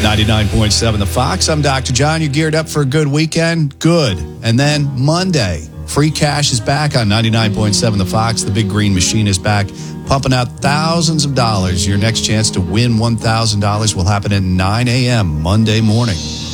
99.7 The Fox. I'm Dr. John. You geared up for a good weekend? Good. And then Monday, free cash is back on 99.7 The Fox. The big green machine is back, pumping out thousands of dollars. Your next chance to win $1,000 will happen at 9 a.m. Monday morning.